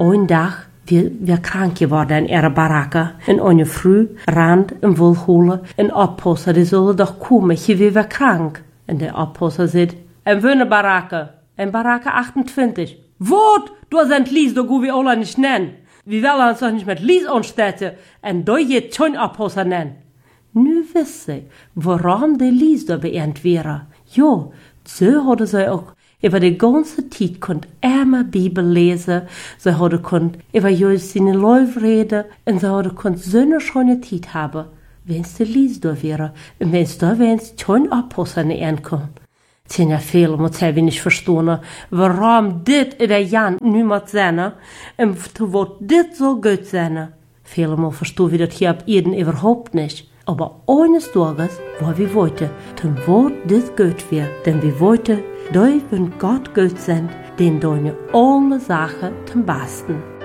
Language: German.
Ein Tag wir krank geworden in ihrer Baracke. In eine Früh rand im Wohlholen ein Abpasser, die soll doch kommen, hier wir krank. Und der Abpasser sagt, eine Baracke, in Baracke 28. Wot, du sind Lies, du wie alle nicht nennen. Wir wollen uns doch nicht mit Lies anstecken, und du jetzt schon Abpasser nennen. Nu wisse ich, warum die Lies da beernt wäre. Jo, so hatte sie auch über die ganze Zeit konnt immer Bibel lesen, sie hatte konnt über Jesus seine Läufe reden, und sie hatte konnt so eine schöne Zeit haben, wenn's die Lies da wäre, und wenn's schon Apostel nicht ankommen. Sind ja viele, muss ich nicht verstehen, warum dit in der Jan nu moet sein, und wo dit so gut sein. Viele mal verstehen wir das hier ab Erden überhaupt nicht. Aber eines Tages, wo wir wollten, dann wird das gut wird, denn wir wollten, dass wenn Gott gut sind, den deine alle Sachen zum Besten.